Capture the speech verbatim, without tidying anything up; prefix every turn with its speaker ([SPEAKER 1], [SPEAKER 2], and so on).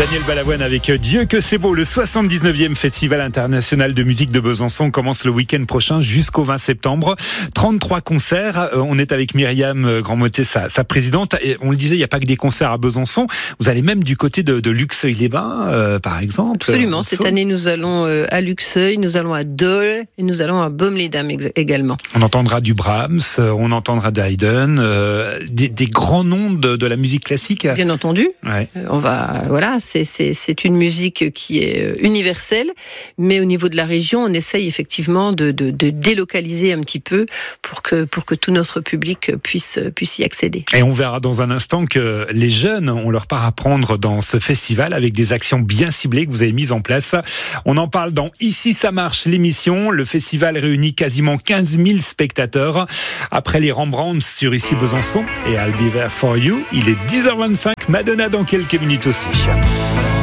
[SPEAKER 1] Daniel Balavoine avec Dieu que c'est beau. Le soixante-dix-neuvième Festival international de musique de Besançon commence le week-end prochain jusqu'au vingt septembre. trente-trois concerts. On est avec Myriam Grandmotier, sa, sa présidente. Et on le disait, il n'y a pas que des concerts à Besançon. Vous allez même du côté de, de Luxeuil-les-Bains, euh, par exemple.
[SPEAKER 2] Absolument. Cette année, nous allons euh, à Luxeuil, nous allons à Dole et nous allons à Baume-les-Dames ex- également.
[SPEAKER 1] On entendra du Brahms, on entendra de Haydn, euh, des, des grands noms de, de la musique classique.
[SPEAKER 2] Bien entendu.
[SPEAKER 1] Ouais.
[SPEAKER 2] Euh, on va, voilà, c'est, c'est, c'est une musique qui est universelle, mais au niveau de la région, on essaye effectivement de, de, de délocaliser un petit peu pour que, pour que tout notre public puisse, puisse y accéder.
[SPEAKER 1] Et on verra dans un instant que les jeunes ont leur part à prendre dans ce festival avec des actions bien ciblées que vous avez mises en place. On en parle dans Ici ça marche, l'émission. Le festival réunit quasiment quinze mille spectateurs. Après les Rembrandts sur Ici Besançon et I'll Be There For You, il est dix heures vingt-cinq, Madonna dans quelques minutes aussi.